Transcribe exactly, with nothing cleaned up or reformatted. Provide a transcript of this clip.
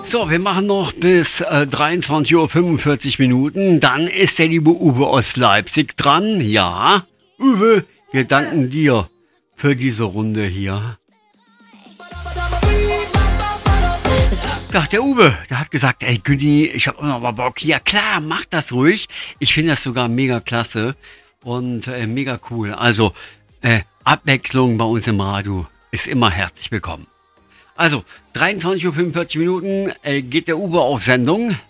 So, wir machen noch bis äh, dreiundzwanzig Uhr fünfundvierzig Minuten. Dann ist der liebe Uwe aus Leipzig dran. Ja, Uwe, wir danken dir für diese Runde hier. Ja, der Uwe, der hat gesagt, ey Günni, ich habe noch mal Bock. Ja klar, mach das ruhig. Ich finde das sogar mega klasse und äh, mega cool. Also, äh, Abwechslung bei uns im Radio ist immer herzlich willkommen. Also, dreiundzwanzig Uhr fünfundvierzig Minuten äh, geht der Uwe auf Sendung.